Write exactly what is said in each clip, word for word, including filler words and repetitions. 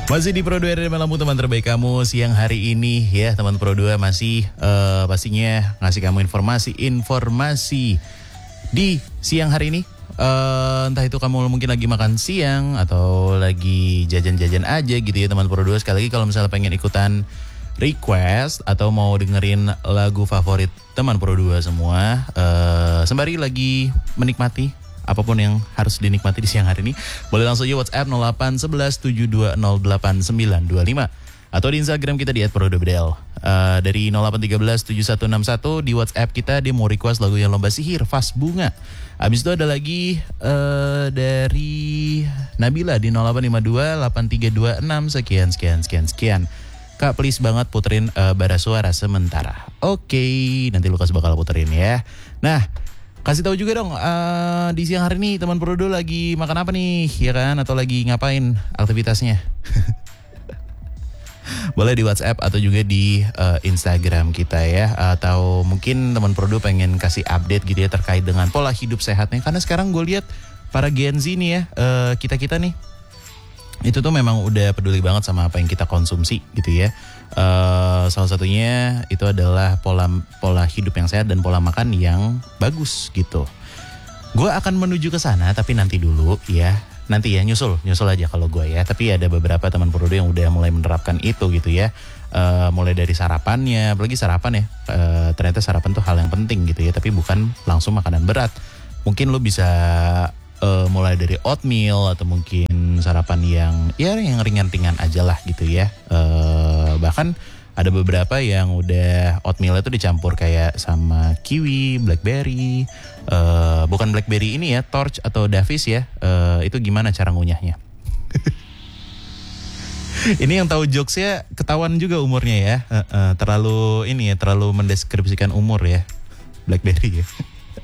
Masih di Pro dua R Malam teman terbaik kamu siang hari ini ya teman Pro dua masih uh, pastinya ngasih kamu informasi-informasi di siang hari ini. Uh, entah itu kamu mungkin lagi makan siang atau lagi jajan-jajan aja gitu ya teman Pro dua. Sekali lagi kalau misalnya pengen ikutan request atau mau dengerin lagu favorit teman Pro dua semua, uh, sembari lagi menikmati apapun yang harus dinikmati di siang hari ini, boleh langsung aja WhatsApp nol delapan satu satu tujuh dua nol delapan sembilan dua lima atau di Instagram kita di et pro dua b d l. Uh, dari nol delapan tiga belas tujuh satu enam satu di WhatsApp kita dia mau request lagu yang Lomba Sihir Vas Bunga. Abis itu ada lagi uh, dari Nabila di nol delapan lima dua delapan tiga dua enam sekian sekian sekian sekian. Kak please banget puterin uh, bara suara sementara. Oke, okay, nanti Lukas bakal puterin ya. Nah, kasih tahu juga dong uh, di siang hari ini teman Pro dua lagi makan apa nih, ya kan? Atau lagi ngapain aktivitasnya? Boleh di WhatsApp atau juga di uh, Instagram kita ya. Atau mungkin teman Pro dua pengen kasih update gitu ya terkait dengan pola hidup sehatnya. Karena sekarang gue lihat para Gen Z nih ya, uh, kita-kita nih, itu tuh memang udah peduli banget sama apa yang kita konsumsi gitu ya. Uh, salah satunya itu adalah pola pola hidup yang sehat dan pola makan yang bagus gitu. Gue akan menuju ke sana tapi nanti dulu ya. Nanti ya nyusul nyusul aja kalau gue ya. Tapi ada beberapa teman Pro dua yang udah mulai menerapkan itu gitu ya. Uh, mulai dari sarapannya, apalagi sarapan ya. Uh, ternyata sarapan tuh hal yang penting gitu ya. Tapi bukan langsung makanan berat. Mungkin lo bisa Uh, mulai dari oatmeal atau mungkin sarapan yang ya yang ringan-ringan aja lah gitu ya. Uh, bahkan ada beberapa yang udah oatmeal itu dicampur kayak sama kiwi, blackberry, uh, bukan blackberry ini ya, torch atau davis ya. Uh, itu gimana cara ngunyahnya? Ini yang tahu jokesnya ketahuan juga umurnya ya. Uh, uh, terlalu ini ya, terlalu mendeskripsikan umur ya, blackberry ya.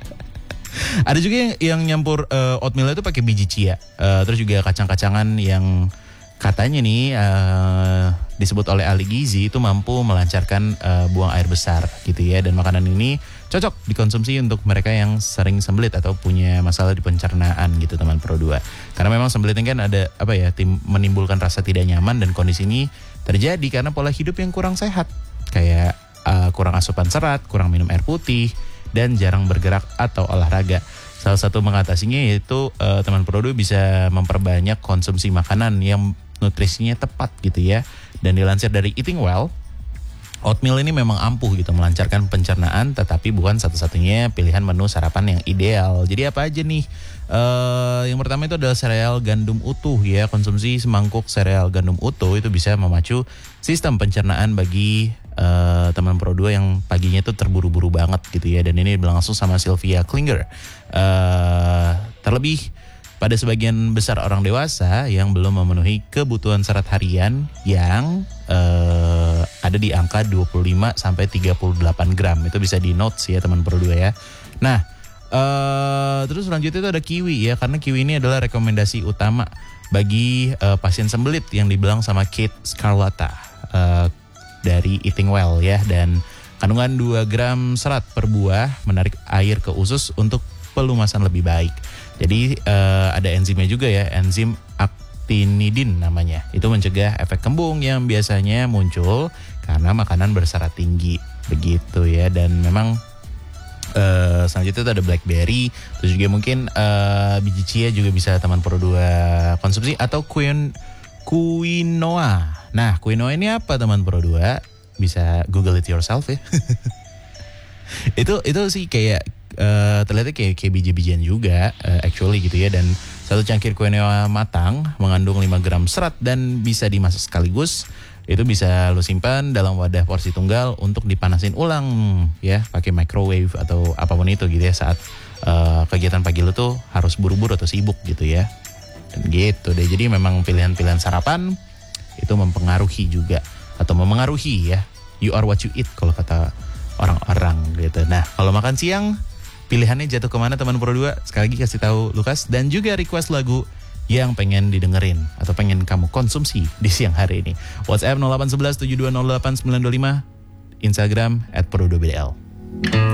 Ada juga yang, yang nyampur uh, oatmeal itu pakai biji chia, uh, terus juga kacang-kacangan yang katanya nih uh, disebut oleh ahli gizi itu mampu melancarkan uh, buang air besar gitu ya. Dan makanan ini cocok dikonsumsi untuk mereka yang sering sembelit atau punya masalah di pencernaan gitu teman Pro dua. Karena memang sembelit ini kan ada apa ya, tim, menimbulkan rasa tidak nyaman dan kondisi ini terjadi karena pola hidup yang kurang sehat, kayak uh, kurang asupan serat, kurang minum air putih, dan jarang bergerak atau olahraga. Salah satu mengatasinya yaitu uh, teman Pro dua bisa memperbanyak konsumsi makanan yang nutrisinya tepat gitu ya. Dan dilansir dari Eating Well, oatmeal ini memang ampuh gitu melancarkan pencernaan, tetapi bukan satu-satunya pilihan menu sarapan yang ideal. Jadi apa aja nih? Uh, yang pertama itu adalah sereal gandum utuh ya. Konsumsi semangkuk sereal gandum utuh itu bisa memacu sistem pencernaan bagi Uh, teman Pro dua yang paginya itu terburu-buru banget gitu ya. Dan ini bilang langsung sama Sylvia Klinger. Uh, terlebih pada sebagian besar orang dewasa yang belum memenuhi kebutuhan serat harian yang uh, ada di angka dua puluh lima sampai tiga puluh delapan gram. Itu bisa di notes ya teman Pro dua ya. Nah, uh, terus selanjutnya itu ada kiwi ya, karena kiwi ini adalah rekomendasi utama bagi uh, pasien sembelit yang dibilang sama Kate Scarlata. Uh, dari Eating Well ya. Dan kandungan dua gram serat per buah menarik air ke usus untuk pelumasan lebih baik. Jadi uh, ada enzimnya juga ya, enzim actinidin namanya. Itu mencegah efek kembung yang biasanya muncul karena makanan berserat tinggi begitu ya. Dan memang uh, selanjutnya itu ada blackberry, terus juga mungkin uh, biji chia juga bisa teman Pro dua konsumsi, atau quin quinoa. Nah, quinoa ini apa teman Pro dua? Bisa Google it yourself ya. itu itu sih kayak uh, terlihat kayak, kayak biji-bijian juga uh, actually gitu ya. Dan satu cangkir quinoa matang mengandung lima gram serat dan bisa dimasak sekaligus. Itu bisa lo simpan dalam wadah porsi tunggal untuk dipanasin ulang ya, pakai microwave atau apapun itu gitu ya, saat uh, kegiatan pagi lo tuh harus buru-buru atau sibuk gitu ya. Dan gitu deh. Jadi memang pilihan-pilihan sarapan itu mempengaruhi juga atau memengaruhi ya. You are what you eat kalau kata orang-orang gitu. Nah, kalau makan siang pilihannya jatuh kemana teman Pro dua? Sekali lagi kasih tahu Lukas, dan juga request lagu yang pengen didengerin atau pengen kamu konsumsi di siang hari ini. WhatsApp nol delapan satu satu tujuh dua nol delapan sembilan dua lima, Instagram et pro dua b d l.